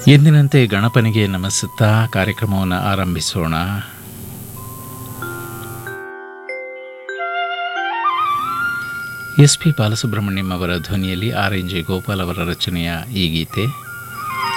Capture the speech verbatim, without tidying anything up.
ಎಂದಿನಂತೆ ಗಣಪನಿಗೆ ನಮಿಸುತ್ತಾ ಕಾರ್ಯಕ್ರಮವನ್ನು ಆರಂಭಿಸೋಣ. ಎಸ್ ಪಿ ಬಾಲಸುಬ್ರಹ್ಮಣ್ಯಂ ಅವರ ಧ್ವನಿಯಲ್ಲಿ ಆರ್ ಎನ್ ಜೆ ಗೋಪಾಲ್ ಅವರ ರಚನೆಯ ಈ ಗೀತೆ.